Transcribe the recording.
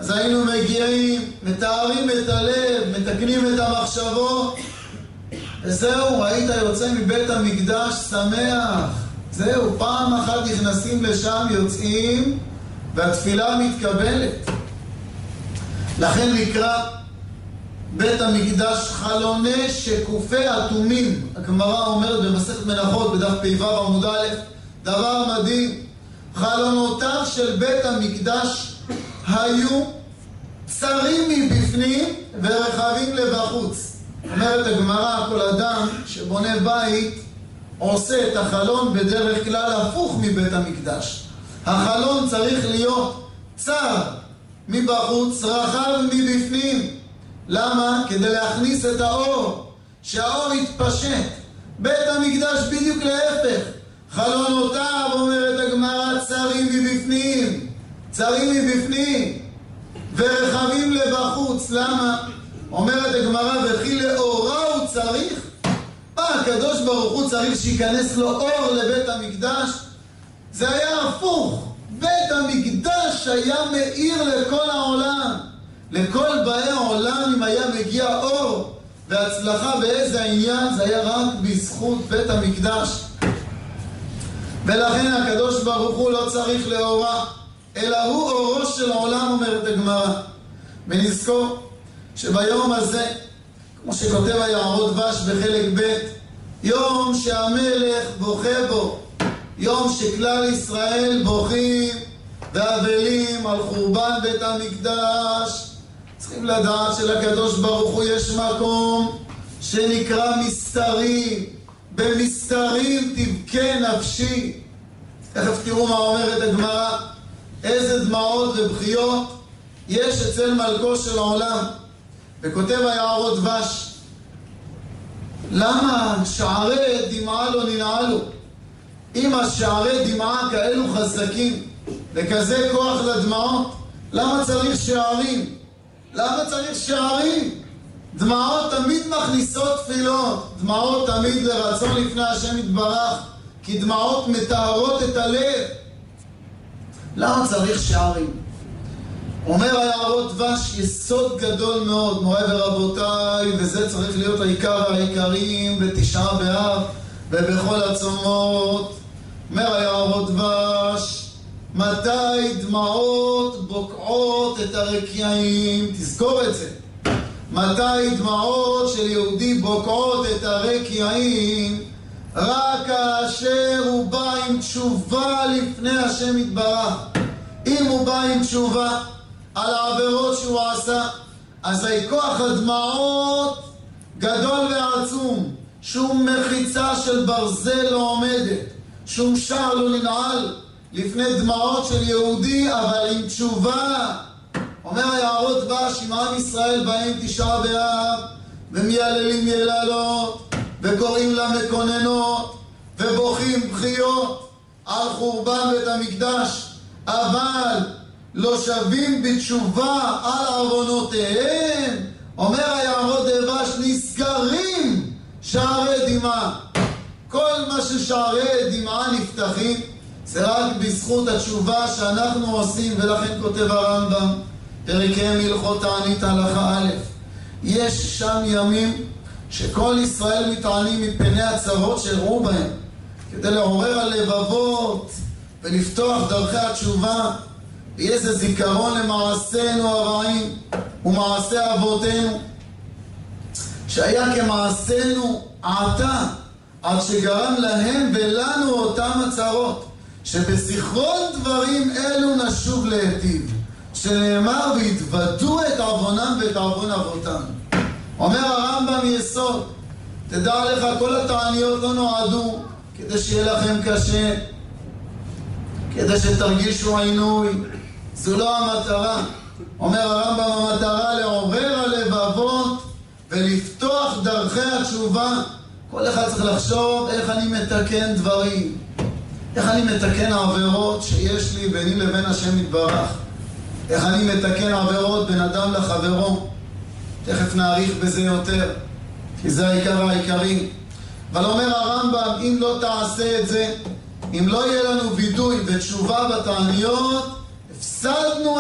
אז היינו מגיעים, מתארים את הלב, מתקנים את המחשבות, וזהו, היית יוצא מבית המקדש שמח. זהו, פעם אחת נכנסים לשם, יוצאים, והתפילה מתקבלת. לכן נקרא בית המקדש חלוני שקופי אטומים. הגמרא אומרת במסכת מנחות בדף פ"ו עמוד א', דבר מדהים, חלונותיו של בית המקדש היו צרים מבפנים ורחבים לבחוץ. אומרת הגמרא, כל אדם שבונה בית עושה את החלון בדרך כלל הפוך מבית המקדש. החלון צריך להיות צר מבחוץ, רחב מבפנים. למה? כדי להכניס את האור, שהאור יתפשט. בית המקדש בדיוק להפך, חלונותיו, אומרת הגמרא, צרים מבפנים, צרים מבפנים ורחבים לבחוץ. למה? אומרת הגמרא, וכי לאורה הוא צריך? הקדוש ברוך הוא צריך שיכנס לו אור לבית המקדש? זה היה הפוך. בית המקדש היה מאיר לכל העולם, לכל באי העולם. אם היה מגיע אור והצלחה באיזה עניין, זה היה רק בזכות בית המקדש. ולכן הקדוש ברוך הוא לא צריך לאורה, אלא הוא אורו של העולם, אומרת הגמרא. ונזכור שביום הזה, כמו שכותב היערות דבש בחלק ב', יום שהמלך בוכה בו, יום שכלל ישראל בוכים ואבלים על חורבן בית המקדש. צריכים לדעת שלקדוש ברוך הוא יש מקום שנקרא מסתרים. במסתרים תבכה נפשי. תכף תראו מה אומרת הגמרא, איזה דמעות ובכיות יש אצל מלכו של העולם. וכותב היערות דבש, למה שערי דמעה לא ננעלו? אם השערי דמעה כאלו חזקים וכזה כוח לדמעות, למה צריך שערים? למה צריך שערים? דמעות תמיד מכניסות תפילות, דמעות תמיד לרצון לפני השם יתברך, כי דמעות מטהרות את הלב. למה צריך שערים? אומר היערות דבש, יסוד גדול מאוד, מורי ורבותיי, וזה צריך להיות העיקר העיקרים בתשעה באב ובכל הצומות. אומר היערות דבש, מתי דמעות בוקעות את הרקיעים? תזכור את זה. מתי דמעות של יהודי בוקעות את הרקיעים? רק כאשר הוא בא עם תשובה לפני השם יתברך. אם הוא בא עם תשובה על העבירות שהוא עשה, אז כוח הדמעות גדול ועצום. שום מחיצה של ברזל לא עומדת, שום שער לא ננעל לפני דמעות של יהודי, אבל עם תשובה. אומר היערות דבש, אם עם ישראל באים תשעה באב ומיילל יללות וקוראים לה מקוננות ובוכים בכיות על חורבן בית המקדש, אבל לא שווים בתשובה על עוונותיהם, אומר היערות דבש, נסגרים שערי דמעה. כל מה ששערי דמעה נפתחים זה רק בזכות התשובה שאנחנו עושים. ולכן כותב הרמב"ם פרקי הלכות תענית הלכה א', יש שם ימים שכל ישראל מתענים מפני הצרות שהראו בהם, כדי לעורר הלבבות ולפתוח דרכי התשובה. יהיה זה זיכרון למעשינו הרעים ומעשה אבותינו שהיה כמעשינו עתה, עד שגרם להם ולנו אותם הצרות, שבזיכרון דברים אלו נשוב להיטיב, שנאמר והתוודו את עוונם ואת עוון אבותם. אומר הרמב"ם יסוד, תדע לך, כל התעניות לא נועדו כדי שיהיה לכם קשה, כדי שתרגישו עינוי. זו לא המטרה. אומר הרמב"ם, המטרה לעורר הלבבות ולפתוח דרכי התשובה. כל אחד צריך לחשוב איך אני מתקן דברים, איך אני מתקן עבירות שיש לי ביני לבין השם יתברך, איך אני מתקן עבירות בין אדם לחברו. תכף נאריך בזה יותר, כי זה העיקר העיקרי. אבל אומר הרמב"ם, אם לא תעשה את זה, אם לא יהיה לנו וידוי ותשובה בתעניות, הפסדנו